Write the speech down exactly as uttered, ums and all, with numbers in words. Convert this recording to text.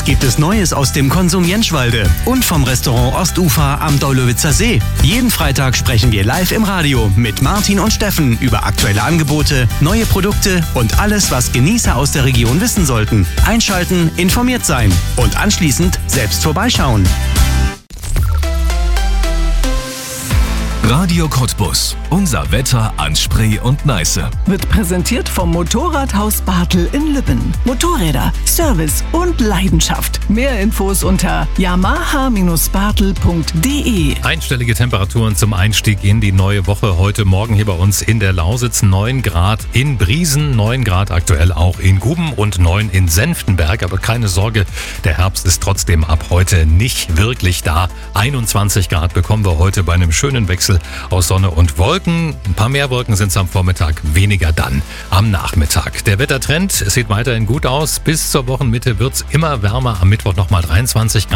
gibt es Neues aus dem Konsum Jenschwalde und vom Restaurant Ostufer am Deulowitzer See? Jeden Freitag sprechen wir live im Radio mit Martin und Steffen über aktuelle Angebote, neue Produkte und alles, was Genießer aus der Region wissen sollten. Einschalten, informiert sein und anschließend selbst vorbeischauen. Radio Cottbus. Unser Wetter an Spree und Neiße. Wird präsentiert vom Motorradhaus Bartel in Lübben. Motorräder, Service und Leidenschaft. Mehr Infos unter yamaha bartel punkt de. Einstellige Temperaturen zum Einstieg in die neue Woche. Heute Morgen hier bei uns in der Lausitz neun Grad in Briesen, neun Grad aktuell auch in Guben und neun in Senftenberg. Aber keine Sorge, der Herbst ist trotzdem ab heute nicht wirklich da. einundzwanzig Grad bekommen wir heute bei einem schönen Wechsel aus Sonne und Wolken. Ein paar mehr Wolken sind es am Vormittag, weniger dann am Nachmittag. Der Wettertrend sieht weiterhin gut aus. Bis zur Wochenmitte wird es immer wärmer. Am Mittwoch nochmal dreiundzwanzig Grad.